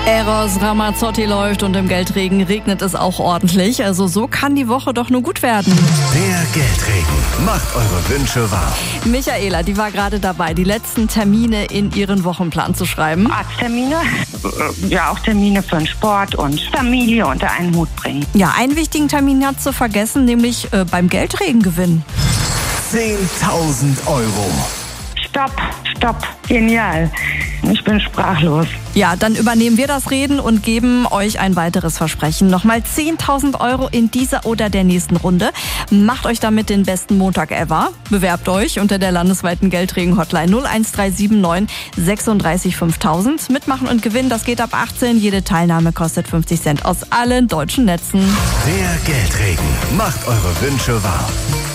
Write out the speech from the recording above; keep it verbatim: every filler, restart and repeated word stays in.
Eros Ramazzotti läuft und im Geldregen regnet es auch ordentlich. Also so kann die Woche doch nur gut werden. Der Geldregen macht eure Wünsche wahr. Michaela, die war gerade dabei, die letzten Termine in ihren Wochenplan zu schreiben. Arzttermine, ja auch Termine für den Sport und Familie unter einen Hut bringen. Ja, einen wichtigen Termin hat sie vergessen, nämlich äh, beim Geldregengewinn. zehntausend Euro. Stopp, stopp, genial. Ich bin sprachlos. Ja, dann übernehmen wir das Reden und geben euch ein weiteres Versprechen. Nochmal zehntausend Euro in dieser oder der nächsten Runde. Macht euch damit den besten Montag ever. Bewerbt euch unter der landesweiten Geldregen-Hotline null eins drei sieben neun sechsunddreißig fünftausend. Mitmachen und gewinnen, das geht ab achtzehn. Jede Teilnahme kostet fünfzig Cent aus allen deutschen Netzen. Der Geldregen macht eure Wünsche wahr.